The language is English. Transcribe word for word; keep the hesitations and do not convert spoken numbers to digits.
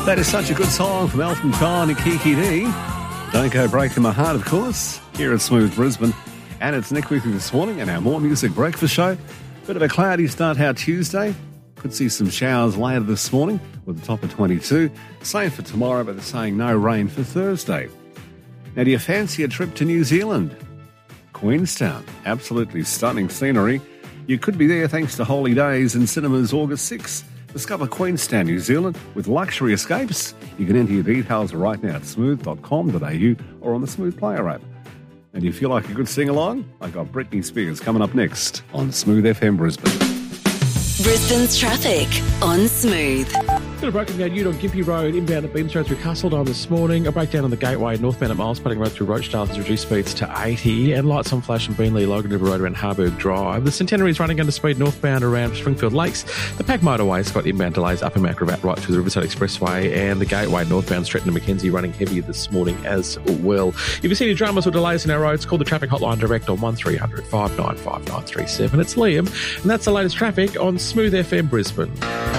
That is such a good song from Elton John and Kiki D. Don't Go Breaking My Heart, of course, here at Smooth Brisbane. And it's Nick with you this morning and our More Music Breakfast show. Bit of a cloudy start our Tuesday. Could see some showers later this morning with a top of twenty-two. Same for tomorrow, but they're saying no rain for Thursday. Now, do you fancy a trip to New Zealand? Queenstown, absolutely stunning scenery. You could be there thanks to Holy Days in cinemas August sixth. Discover Queenstown, New Zealand with luxury escapes. You can enter your details right now at smooth dot com dot a u or on the Smooth Player app. And if you like a good sing-along, I got Britney Spears coming up next on Smooth F M Brisbane. Brisbane's traffic on Smooth. Got a broken down ute on Gympie Road, inbound at Beams Road through Castledine this morning. A breakdown on the Gateway, northbound at Miles Pudding Road through Rochdale has reduced speeds to eighty. And lights on flash and Beenleigh, Logan River Road around Harburg Drive. The Centenary is running under speed northbound around Springfield Lakes. The Pack Motorway's got inbound delays up in Acrobat right through the Riverside Expressway. And the Gateway, northbound Stretton and Mackenzie running heavy this morning as well. If you see any dramas or delays in our roads, call the traffic hotline direct on one three hundred five nine five nine three seven. It's Liam, and that's the latest traffic on Smooth F M Brisbane.